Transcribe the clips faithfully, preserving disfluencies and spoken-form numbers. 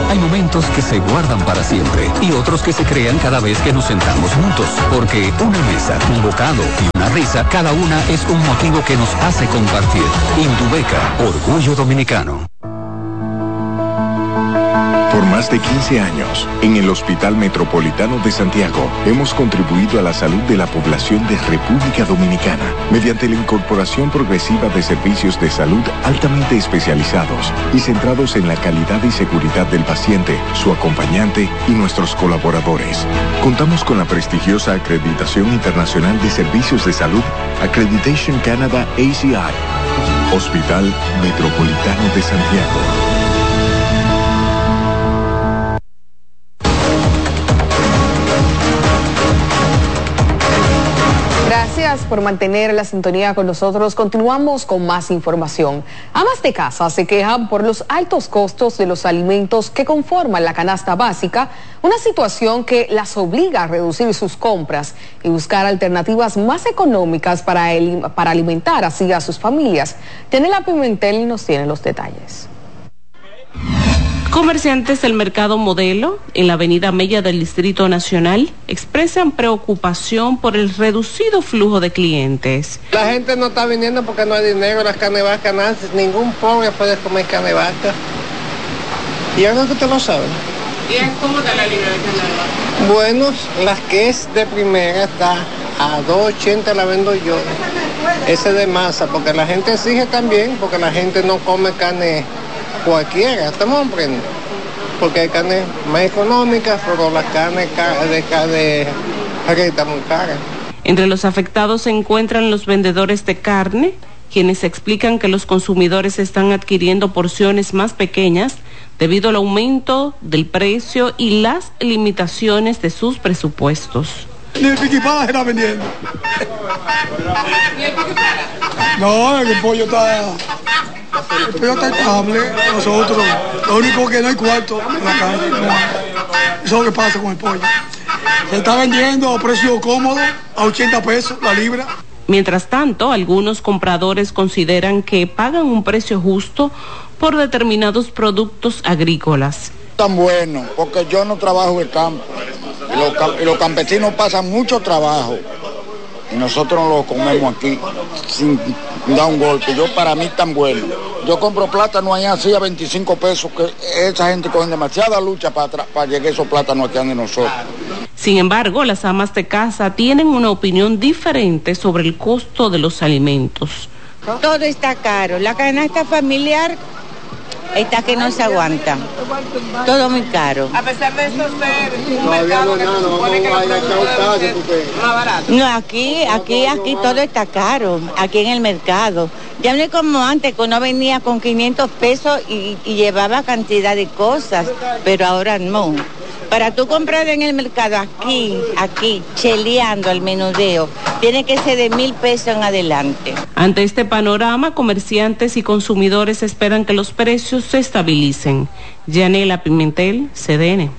Hay momentos que se guardan para siempre y otros que se crean cada vez que nos sentamos juntos. Porque una mesa, un bocado y una risa, cada una es un motivo que nos hace compartir. Indubeca, orgullo dominicano. Por más de quince años, en el Hospital Metropolitano de Santiago, hemos contribuido a la salud de la población de República Dominicana mediante la incorporación progresiva de servicios de salud altamente especializados y centrados en la calidad y seguridad del paciente, su acompañante y nuestros colaboradores. Contamos con la prestigiosa acreditación internacional de servicios de salud Accreditation Canada A C I. Hospital Metropolitano de Santiago. Gracias por mantener la sintonía con nosotros. Continuamos con más información. Amas de casa se quejan por los altos costos de los alimentos que conforman la canasta básica, una situación que las obliga a reducir sus compras y buscar alternativas más económicas para, el, para alimentar así a sus familias. Yanela Pimentel nos tiene los detalles. Comerciantes del mercado Modelo, en la avenida Mella del Distrito Nacional, expresan preocupación por el reducido flujo de clientes. La gente no está viniendo porque no hay dinero, las carnes vacas, nada, ningún pobre puede comer carne vaca. Y algo que usted lo sabe. ¿Y cómo está la libra de carne vaca? Bueno, las que es de primera está a dos ochenta, la vendo yo. Ese de masa, porque la gente exige también, porque la gente no come carne cualquiera, estamos comprendiendo, porque hay carne más económica, pero la carne de carne está muy cara. Entre los afectados se encuentran los vendedores de carne, quienes explican que los consumidores están adquiriendo porciones más pequeñas debido al aumento del precio y las limitaciones de sus presupuestos. Ni el piquipala se está vendiendo. ¿Y el piquipala? No, el pollo está... El pollo está estable, nosotros, lo único que no hay cuarto en la calle, no. Eso es lo que pasa con el pollo. Se está vendiendo a precio cómodo, a ochenta pesos la libra. Mientras tanto, algunos compradores consideran que pagan un precio justo por determinados productos agrícolas. Tan bueno, porque yo no trabajo en el campo, y los, y los campesinos pasan mucho trabajo. Y nosotros lo comemos aquí sin dar un golpe. Yo para mí tan bueno. Yo compro plátano allá así a veinticinco pesos, que esa gente coge demasiada lucha para, para llegar a esos plátanos aquí de nosotros. Sin embargo, las amas de casa tienen una opinión diferente sobre el costo de los alimentos. Todo está caro. La canasta familiar está que no se aguanta. Todo muy caro. A pesar de eso, usted un mercado que se supone que más barato. No, aquí, aquí, aquí todo está caro, aquí en el mercado. Ya no es como antes, que uno venía con quinientos pesos y, y llevaba cantidad de cosas, pero ahora no. Para tú comprar en el mercado aquí, aquí, cheleando al menudeo, tiene que ser de mil pesos en adelante. Ante este panorama, comerciantes y consumidores esperan que los precios se estabilicen. Yanela Pimentel, C D N.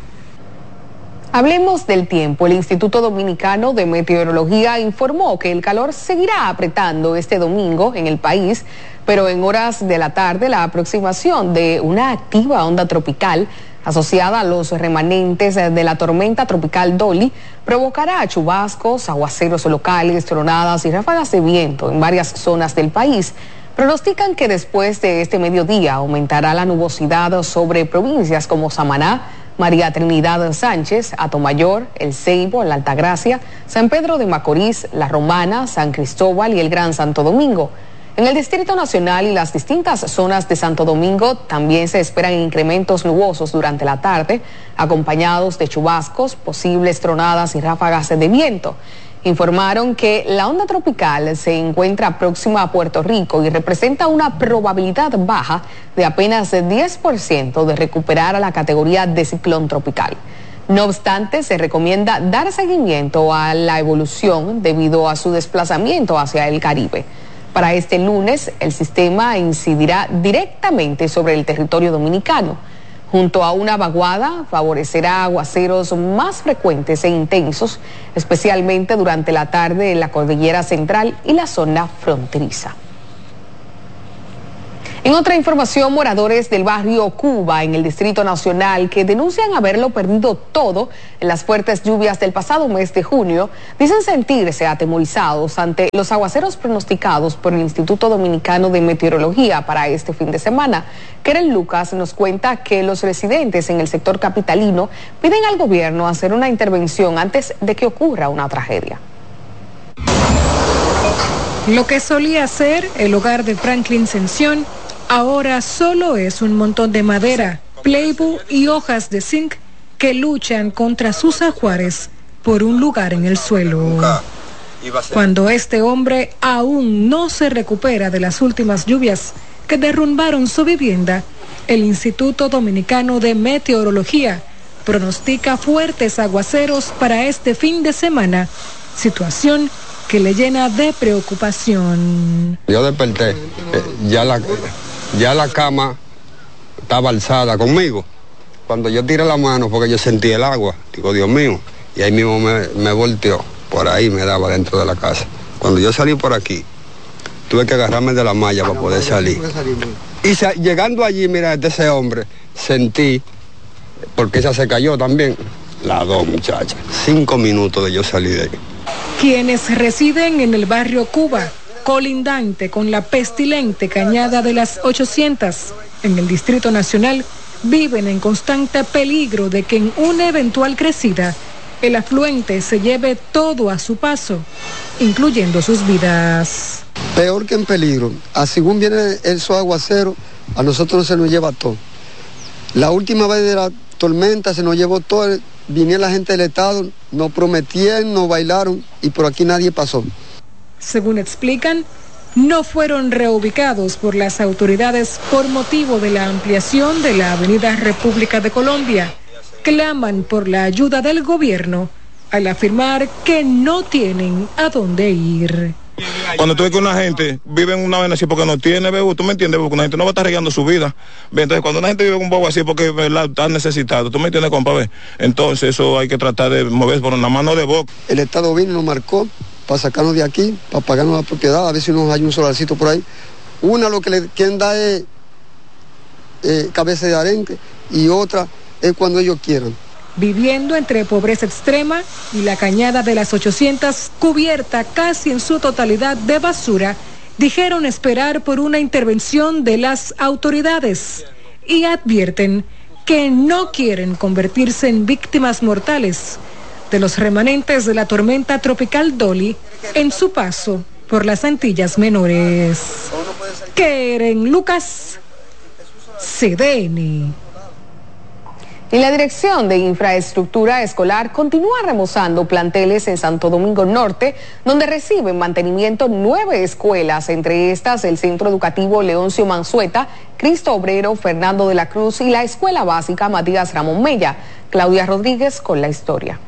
Hablemos del tiempo. El Instituto Dominicano de Meteorología informó que el calor seguirá apretando este domingo en el país, pero en horas de la tarde la aproximación de una activa onda tropical asociada a los remanentes de la tormenta tropical Dolly provocará chubascos, aguaceros locales, tronadas y ráfagas de viento en varias zonas del país. Pronostican que después de este mediodía aumentará la nubosidad sobre provincias como Samaná, María Trinidad Sánchez, Atomayor, El Ceibo, La Altagracia, San Pedro de Macorís, La Romana, San Cristóbal y el Gran Santo Domingo. En el Distrito Nacional y las distintas zonas de Santo Domingo también se esperan incrementos nubosos durante la tarde, acompañados de chubascos, posibles tronadas y ráfagas de viento. Informaron que la onda tropical se encuentra próxima a Puerto Rico y representa una probabilidad baja de apenas diez por ciento de recuperar a la categoría de ciclón tropical. No obstante, se recomienda dar seguimiento a la evolución debido a su desplazamiento hacia el Caribe. Para este lunes, el sistema incidirá directamente sobre el territorio dominicano. Junto a una vaguada, favorecerá aguaceros más frecuentes e intensos, especialmente durante la tarde en la cordillera central y la zona fronteriza. En otra información, moradores del barrio Cuba, en el Distrito Nacional, que denuncian haberlo perdido todo en las fuertes lluvias del pasado mes de junio, dicen sentirse atemorizados ante los aguaceros pronosticados por el Instituto Dominicano de Meteorología para este fin de semana. Keren Lucas nos cuenta que los residentes en el sector capitalino piden al gobierno hacer una intervención antes de que ocurra una tragedia. Lo que solía ser el hogar de Franklin Sención, ahora solo es un montón de madera, pleibu y hojas de zinc que luchan contra sus ajuares por un lugar en el suelo. Cuando este hombre aún no se recupera de las últimas lluvias que derrumbaron su vivienda, el Instituto Dominicano de Meteorología pronostica fuertes aguaceros para este fin de semana, situación que le llena de preocupación. Yo desperté, eh, ya la... Ya la cama estaba alzada conmigo. Cuando yo tiré la mano, porque yo sentí el agua, digo, Dios mío, y ahí mismo me, me volteó, por ahí me daba dentro de la casa. Cuando yo salí por aquí, tuve que agarrarme de la malla para poder salir. Y sa llegando allí, mira, de ese hombre, sentí, porque ella se cayó también, las dos muchachas. Cinco minutos de yo salir de ahí. Quienes residen en el barrio Cuba, colindante con la pestilente cañada de las ochocientas en el Distrito Nacional, viven en constante peligro de que en una eventual crecida el afluente se lleve todo a su paso, incluyendo sus vidas. Peor que en peligro, a según viene esos aguaceros, a nosotros se nos lleva todo. La última vez de la tormenta se nos llevó todo, vinieron la gente del Estado, nos prometían, nos bailaron y por aquí nadie pasó. Según explican, no fueron reubicados por las autoridades por motivo de la ampliación de la Avenida República de Colombia. Claman por la ayuda del gobierno al afirmar que no tienen a dónde ir. Cuando tú ves que una gente vive en una vaina así porque no tiene, ¿ve? ¿Tú me entiendes? Porque una gente no va a estar regando su vida. ¿Ve? Entonces, cuando una gente vive un poco así porque ¿verdad? Está necesitado, ¿tú me entiendes, compa? ¿Ve? Entonces, eso hay que tratar de mover por una mano de boca. El Estado vino y nos marcó para sacarnos de aquí, para pagarnos la propiedad, a ver si nos hay un solarcito por ahí. Una lo que le quieren dar es eh, cabeza de arenque y otra es cuando ellos quieran. Viviendo entre pobreza extrema y la cañada de las ochocientas cubierta casi en su totalidad de basura, dijeron esperar por una intervención de las autoridades y advierten que no quieren convertirse en víctimas mortales de los remanentes de la tormenta tropical Dolly en su paso por las Antillas Menores. Keren Lucas, C D N. Y la Dirección de Infraestructura Escolar continúa remozando planteles en Santo Domingo Norte, donde reciben mantenimiento nueve escuelas, entre estas el Centro Educativo Leoncio Mansueta, Cristo Obrero Fernando de la Cruz y la Escuela Básica Matías Ramón Mella. Claudia Rodríguez con la historia.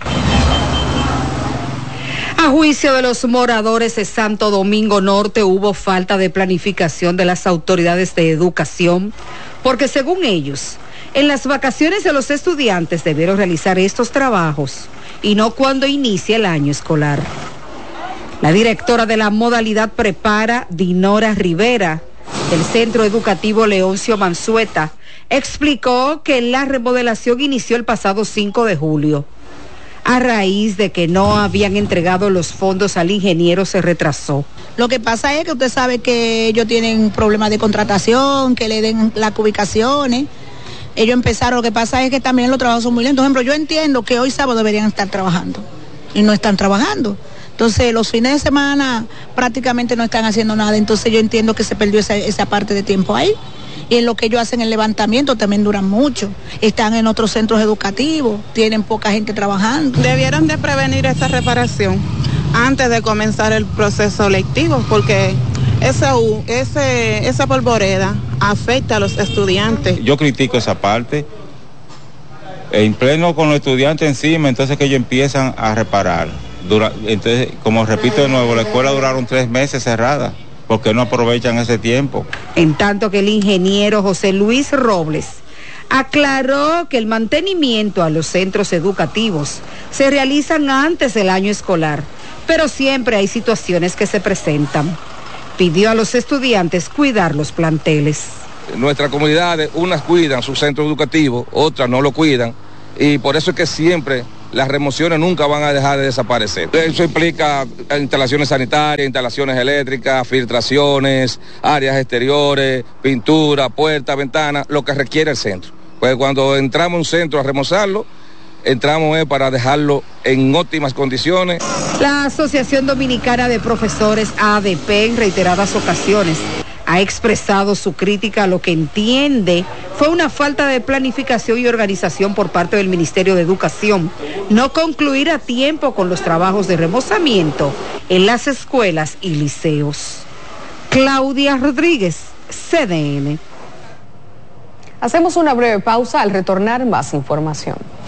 A juicio de los moradores de Santo Domingo Norte, hubo falta de planificación de las autoridades de educación, porque según ellos, en las vacaciones de los estudiantes debieron realizar estos trabajos y no cuando inicia el año escolar. La directora de la modalidad Prepara, Dinora Rivera, del Centro Educativo Leoncio Mansueta, explicó que la remodelación inició el pasado cinco de julio. A raíz de que no habían entregado los fondos al ingeniero, se retrasó. Lo que pasa es que usted sabe que ellos tienen problemas de contratación, que le den las ubicaciones. Ellos empezaron, lo que pasa es que también los trabajos son muy lentos. Por ejemplo, yo entiendo que hoy sábado deberían estar trabajando y no están trabajando. Entonces, los fines de semana prácticamente no están haciendo nada. Entonces, yo entiendo que se perdió esa, esa parte de tiempo ahí. Y en lo que ellos hacen el levantamiento también duran mucho. Están en otros centros educativos, tienen poca gente trabajando. Debieron de prevenir esa reparación antes de comenzar el proceso lectivo, porque esa, ese, esa polvoreda afecta a los estudiantes. Yo critico esa parte. En pleno con los estudiantes encima, entonces que ellos empiezan a reparar. Dura, entonces, como repito de nuevo, la escuela duraron tres meses cerrada. ¿Por qué no aprovechan ese tiempo? En tanto que el ingeniero José Luis Robles aclaró que el mantenimiento a los centros educativos se realizan antes del año escolar, pero siempre hay situaciones que se presentan. Pidió a los estudiantes cuidar los planteles. Nuestras comunidades, unas cuidan su centro educativo, otras no lo cuidan, y por eso es que siempre las remociones nunca van a dejar de desaparecer. Eso implica instalaciones sanitarias, instalaciones eléctricas, filtraciones, áreas exteriores, pintura, puertas, ventanas, lo que requiere el centro. Pues cuando entramos a un centro a remozarlo, entramos eh, para dejarlo en óptimas condiciones. La Asociación Dominicana de Profesores A D P en reiteradas ocasiones ha expresado su crítica a lo que entiende fue una falta de planificación y organización por parte del Ministerio de Educación, no concluir a tiempo con los trabajos de remozamiento en las escuelas y liceos. Claudia Rodríguez, C D N. Hacemos una breve pausa, al retornar más información.